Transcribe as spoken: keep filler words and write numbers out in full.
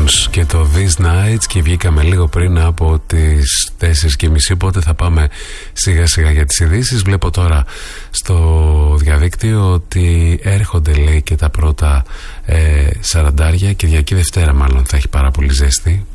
Stones και το These Nights, και βγήκαμε λίγο πριν από τις τέσσερις και μισή, οπότε θα πάμε σιγά σιγά για τις ειδήσεις. Βλέπω τώρα στο διαδίκτυο ότι έρχονται, λέει, και τα πρώτα ε, σαραντάρια. Κυριακή Δευτέρα μάλλον θα έχει πάρα πολύ ζέστη.